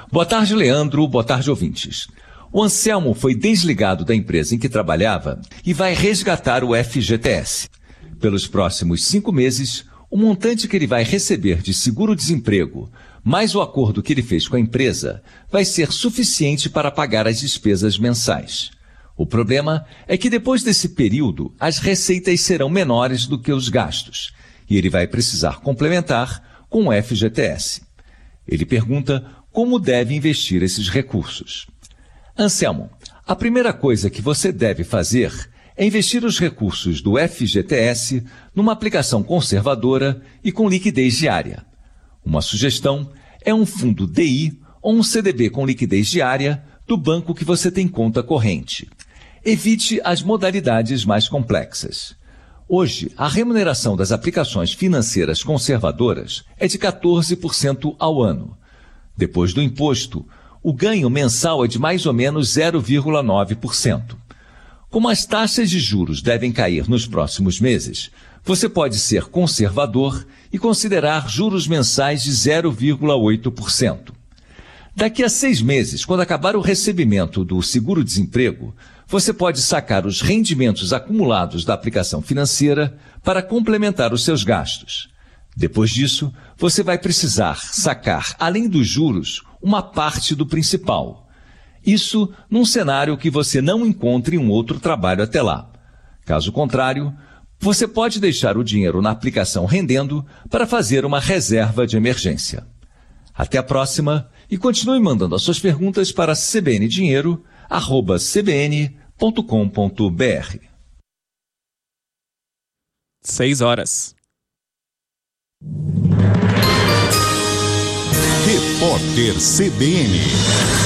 Boa tarde, Leandro. Boa tarde, ouvintes. O Anselmo foi desligado da empresa em que trabalhava e vai resgatar o FGTS. Pelos próximos 5 meses, o montante que ele vai receber de seguro-desemprego, mais o acordo que ele fez com a empresa, vai ser suficiente para pagar as despesas mensais. O problema é que depois desse período, as receitas serão menores do que os gastos, e ele vai precisar complementar com o FGTS. Ele pergunta como deve investir esses recursos. Anselmo, a primeira coisa que você deve fazer é investir os recursos do FGTS numa aplicação conservadora e com liquidez diária. Uma sugestão é um fundo DI ou um CDB com liquidez diária do banco que você tem conta corrente. Evite as modalidades mais complexas. Hoje, a remuneração das aplicações financeiras conservadoras é de 14% ao ano. Depois do imposto, o ganho mensal é de mais ou menos 0,9%. Como as taxas de juros devem cair nos próximos meses, você pode ser conservador e considerar juros mensais de 0,8%. Daqui a 6 meses, quando acabar o recebimento do seguro-desemprego, você pode sacar os rendimentos acumulados da aplicação financeira para complementar os seus gastos. Depois disso, você vai precisar sacar, além dos juros, uma parte do principal. Isso num cenário que você não encontre um outro trabalho até lá. Caso contrário, você pode deixar o dinheiro na aplicação rendendo para fazer uma reserva de emergência. Até a próxima e continue mandando as suas perguntas para cbndinheiro@cbn.com.br. 6 horas. Repórter CBN.